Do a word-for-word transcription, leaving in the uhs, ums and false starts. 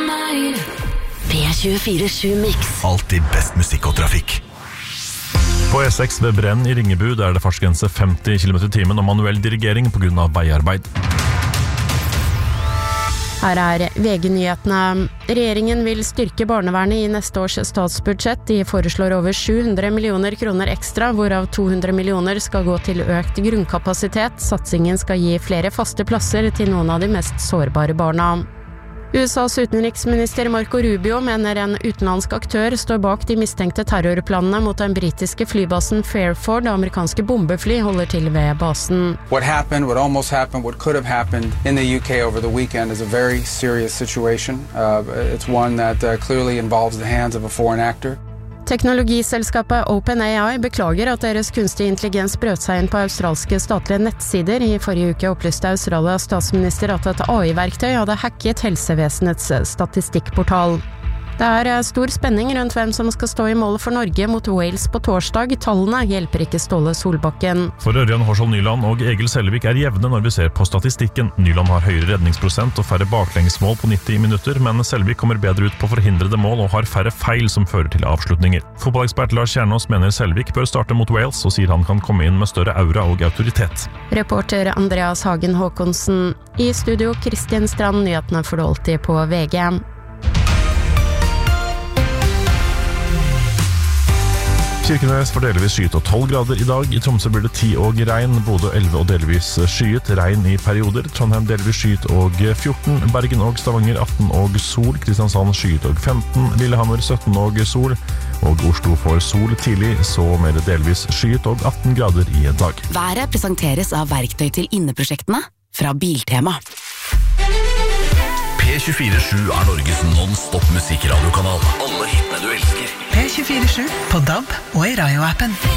P tjuefire sju Mix. Alltid best musikk og trafikk. På E seks ved Brenn i Ringebu der er det fartsgrense femti kilometer i timen og manuell dirigering på grunn av veiarbeid. Her er V G-nyhetene. Regjeringen vil styrke barnevernet i neste års statsbudsjett. De foreslår over sju hundre millioner kroner ekstra, hvorav to hundre millioner skal gå til økt grunnkapasitet. Satsingen skal gi flere faste plasser til noen av de mest sårbare barna. U S A's utenriksminister Marco Rubio mener en utenlandsk aktør står bak de mistenkte terrorplanene mot den britiske flybasen Fairford. Amerikanske bombefly holder til ved basen. What happened, what almost happened, what could have happened in the U K over the weekend is a very serious situation. Uh, it's one that uh, clearly involves the hands of a foreign actor. Teknologiselskapet OpenAI beklager at deres kunstig intelligens brøt seg inn på australske statlige nettsider. I forrige uke opplyste Australias statsminister at et A I-verktøy hadde hacket helsevesenets statistikkportal. Det er stor spenning rundt hvem som skal stå i mål for Norge mot Wales på torsdag. Tallene hjelper ikke Ståle Solbakken. For Ørjan Horsvold Nyland og Egil Selvik er jevne når vi ser på statistikken. Nyland har høyere redningsprosent og færre baklengsmål på nitti minutter, men Selvik kommer bedre ut på forhindrede mål og har færre feil som fører til avslutninger. Fotballekspert Lars Kjernås mener Selvik bør starte mot Wales og sier han kan komme inn med større aura og autoritet. Reporter Andreas Hagen Håkonsen. I studio Kristian Strand, nyhetene får du alltid på V G. Kirkenes får delvis skyet og tolv grader i dag. I Tromsø blir det ti og regn, Bodø elleve og delvis skyet, regn i perioder. Trondheim delvis skyet og fjorten, Bergen og Stavanger atten og sol, Kristiansand skyet og femten, Lillehammer sytten og sol, og Oslo får sol tidlig, så mer delvis skyet og atten grader i en dag. Været presenteres av verktøy til inneprosjektene fra Biltema. P tjuefire sju er Norges non-stop musikkradiokanal. Alle hitene du elsker. P tjuefire sju på D A B og i Radio-appen.